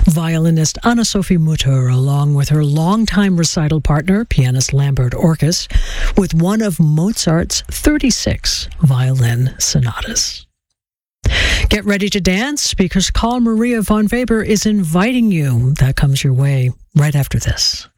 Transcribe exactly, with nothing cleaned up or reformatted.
Violinist Anna-Sophie Mutter, along with her longtime recital partner, pianist Lambert Orkes, with one of Mozart's thirty-six violin sonatas. Get ready to dance because Carl Maria von Weber is inviting you. That comes your way right after this.